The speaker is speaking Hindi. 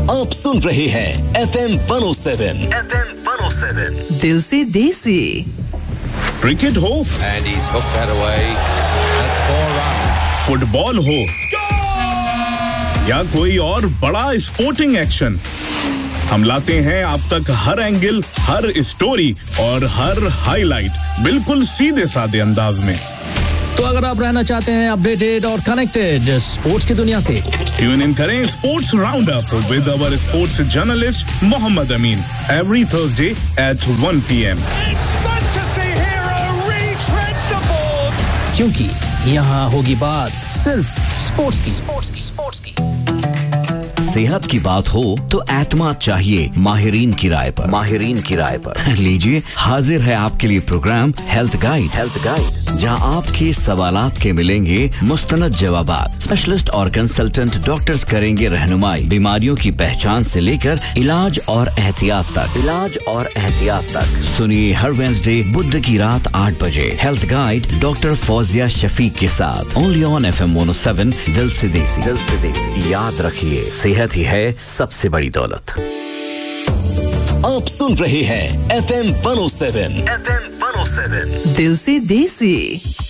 आप सुन रहे हैं FM 107 दिल से देसी क्रिकेट हो and he's hooked that away. That's 4 runs. Football हो या कोई और बड़ा स्पोर्टिंग एक्शन, हम लाते हैं आप तक हर एंगल, हर स्टोरी और हर हाईलाइट बिल्कुल सीधे साधे अंदाज में। तो अगर आप रहना चाहते हैं अपडेटेड और कनेक्टेड स्पोर्ट्स की दुनिया से, ट्यून इन करें sports round up with our sports journalist Mohammad Amin every Thursday at 1 PM। क्योंकि यहाँ होगी बात सिर्फ स्पोर्ट्स की। सेहत की बात हो तो एतमाद चाहिए माहिरीन की राय पर। लीजिए, हाजिर है आपके लिए प्रोग्राम हेल्थ गाइड, जहां आपके सवालात के मिलेंगे मुस्तनद जवाबात। स्पेशलिस्ट और कंसल्टेंट डॉक्टर्स करेंगे रहनुमाई बीमारियों की पहचान से लेकर इलाज और एहतियात तक। सुनिए हर वेडनेसडे बुध की रात 8 बजे health guide doctor Fauzia Shafiq के साथ, ओनली ऑन FM 107 दिल से देसी। याद रखिए, सेहत ही है सबसे बड़ी दौलत। आप सुन रहे हैं FM 107 दिल से देसी।